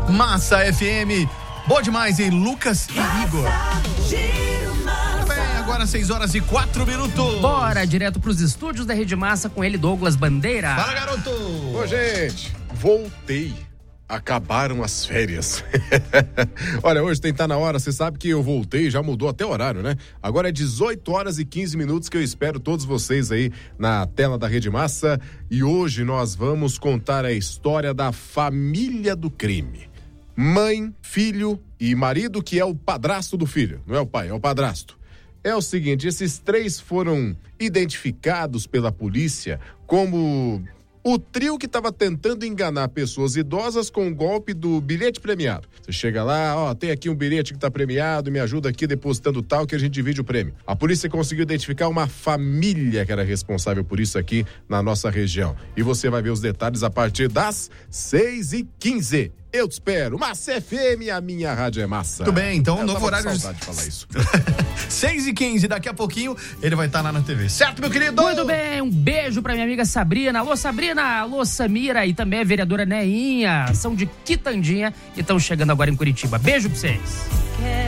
Massa FM. Boa demais, hein? Lucas e Igor. Bem, agora 6h04. Bora direto pros estúdios da Rede Massa com ele, Douglas Bandeira. Fala, garoto. Ô, gente, voltei. Acabaram as férias. Olha, hoje tem que estar na hora, você sabe que eu voltei, já mudou até o horário, né? Agora é 18h15 que eu espero todos vocês aí na tela da Rede Massa. E hoje nós vamos contar a história da família do crime. Mãe, filho e marido, que é o padrasto do filho. Não é o pai, é o padrasto. É o seguinte, esses três foram identificados pela polícia como o trio que estava tentando enganar pessoas idosas com o golpe do bilhete premiado. Você chega lá, ó, tem aqui um bilhete que está premiado, me ajuda aqui depositando tal que a gente divide o prêmio. A polícia conseguiu identificar uma família que era responsável por isso aqui na nossa região. E você vai ver os detalhes a partir das 6h15. Eu te espero. Massa FM, a minha rádio é massa. Muito bem, então novo horário. Eu saudade de falar isso. 6h15, daqui a pouquinho ele vai estar lá na TV. Certo, meu querido? Muito bem, um beijo pra minha amiga Sabrina. Alô, Sabrina. Alô, Samira e também a vereadora Neinha. São de Quitandinha e estão chegando agora em Curitiba. Beijo pra vocês.